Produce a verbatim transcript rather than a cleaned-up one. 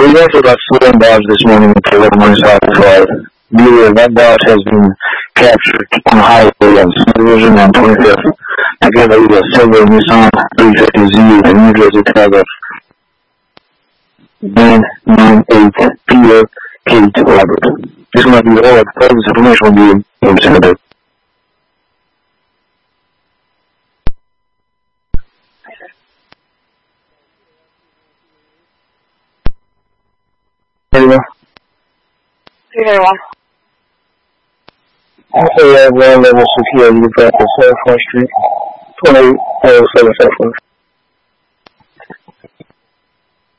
we went for that stolen Dodge this morning at eleven one South Drive. Dealer, that Dodge has been captured on the highway on Subdivision on twenty-fifth. Together with a silver Nissan three fifty Z and New Jersey tag of nine nine eight Peter Kate Robert. This might be all. This information will be presented. Anyway. Very well. Also, we have one level security back on South Front Street, twenty-eight oh seven South Front.